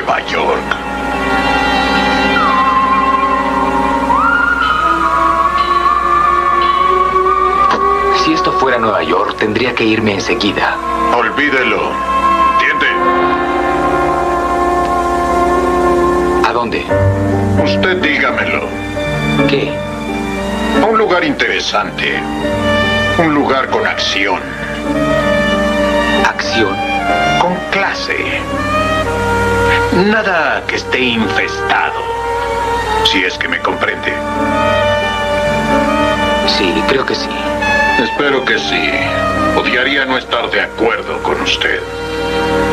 Nueva York. Si esto fuera Nueva York, tendría que irme enseguida. Olvídelo. ¿Entiende? ¿A dónde? Usted dígamelo. ¿Qué? A un lugar interesante. Un lugar con acción. ¿Acción? Con clase. Nada que esté infestado. Si es que me comprende. Sí, creo que sí. Espero que sí. Odiaría no estar de acuerdo con usted.